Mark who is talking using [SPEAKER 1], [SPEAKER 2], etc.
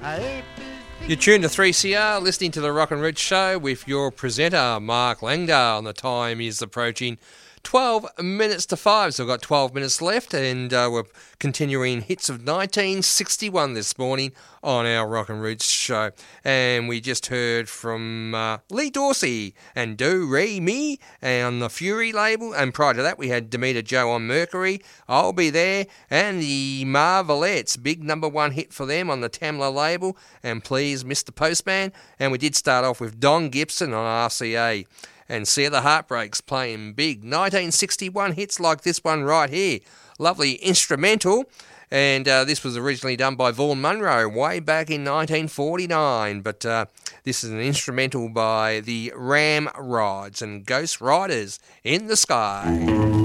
[SPEAKER 1] You're tuned to 3CR, listening to the Rock and Rich Show with your presenter, Mark Langdale. And the time is approaching 12 minutes to 5, so we've got 12 minutes left, and we're continuing hits of 1961 this morning on our Rock and Roots show. And we just heard from Lee Dorsey and Do Re Mi on the Fury label, and prior to that we had Demeter Joe on Mercury, I'll Be There, and the Marvelettes, big number one hit for them on the Tamla label, and Please Mr. Postman. And we did start off with Don Gibson on RCA. And See the Heartbreaks playing big 1961 hits like this one right here. Lovely instrumental. And this was originally done by Vaughan Monroe way back in 1949. But this is an instrumental by the Ramrods and Ghost Riders in the Sky.